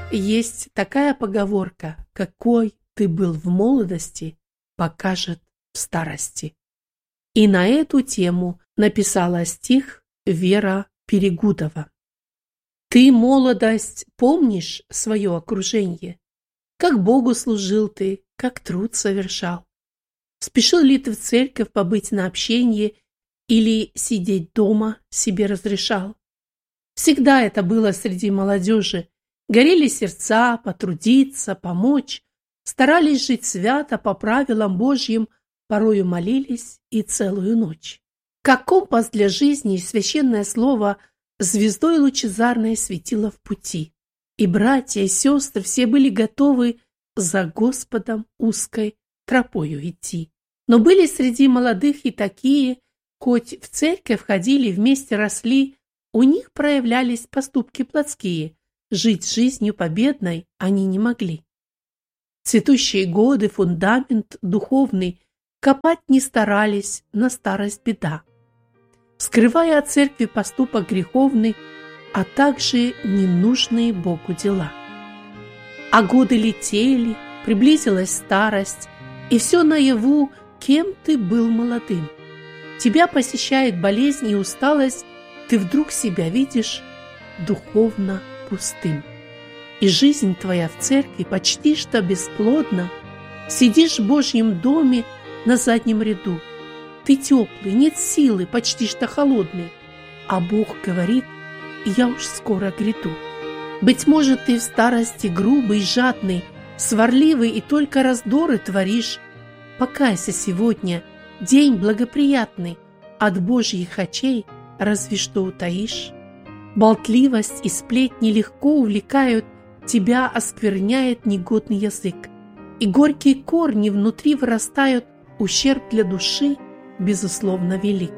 Есть такая поговорка: какой ты был в молодости, покажет в старости. И на эту тему написала стих Вера Перегудова. Ты, молодость, помнишь свое окружение? Как Богу служил ты, как труд совершал? Спешил ли ты в церковь побыть на общении или сидеть дома себе разрешал? Всегда это было среди молодежи. Горели сердца потрудиться, помочь, старались жить свято по правилам Божьим, порою молились и целую ночь. Как компас для жизни и священное слово звездой лучезарной светило в пути. И братья, и сестры все были готовы за Господом узкой тропою идти. Но были среди молодых и такие, хоть в церковь ходили, вместе росли, у них проявлялись поступки плотские, жить жизнью победной они не могли. Цветущие годы, фундамент духовный, копать не старались, на старость беда, скрывая от церкви поступок греховный, а также ненужные Богу дела. А годы летели, приблизилась старость, и все наяву, кем ты был молодым. Тебя посещает болезнь и усталость, ты вдруг себя видишь духовно пустым. И жизнь твоя в церкви почти что бесплодна. Сидишь в Божьем доме на заднем ряду. Ты теплый, нет силы, почти что холодный. А Бог говорит: я уж скоро гряду. Быть может, ты в старости грубый, жадный, сварливый и только раздоры творишь. Покайся сегодня, день благоприятный, от Божьих очей разве что утаишь. Болтливость и сплетни легко увлекают, тебя оскверняет негодный язык, и горькие корни внутри вырастают, ущерб для души безусловно велик.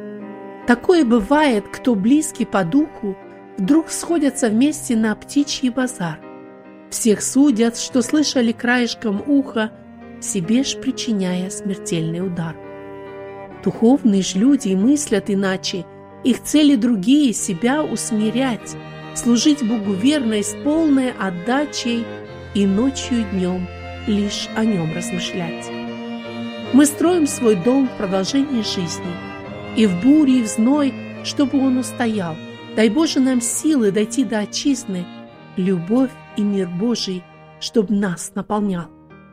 Такое бывает, кто близкий по духу, вдруг сходятся вместе на птичий базар. Всех судят, что слышали краешком уха, себе ж причиняя смертельный удар. Духовные ж люди мыслят иначе, их цели другие, себя усмирять, служить Богу верно и с полной отдачей, и ночью и днем лишь о нем размышлять. Мы строим свой дом в продолжении жизни, и в буре, и в зной, чтобы он устоял. Дай Боже нам силы дойти до отчизны, любовь и мир Божий, чтоб нас наполнял.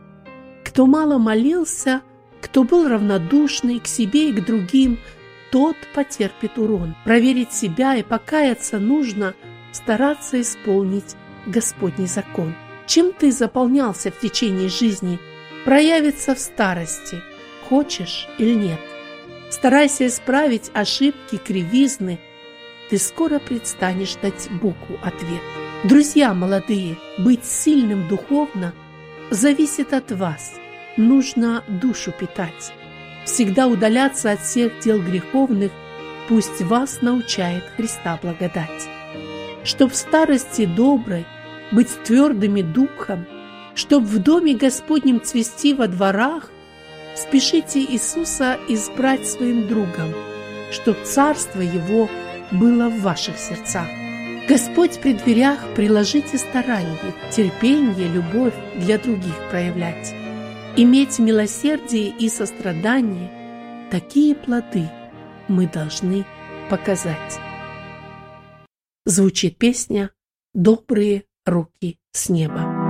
Кто мало молился, кто был равнодушный к себе и к другим, тот потерпит урон. Проверить себя и покаяться нужно, стараться исполнить Господний закон. Чем ты заполнялся в течение жизни, проявится в старости, хочешь или нет. Старайся исправить ошибки, кривизны, ты скоро предстанешь дать Богу ответ. Друзья молодые, быть сильным духовно зависит от вас. Нужно душу питать. Всегда удаляться от всех дел греховных, пусть вас научает Христа благодать. Чтоб в старости доброй быть твердыми духом, чтоб в доме Господнем цвести во дворах, спешите Иисуса избрать своим другом, чтоб царство Его было в ваших сердцах. Господь при дверях, приложите старание, терпение, любовь для других проявлять. Иметь милосердие и сострадание, такие плоды мы должны показать. Звучит песня «Добрые руки с неба».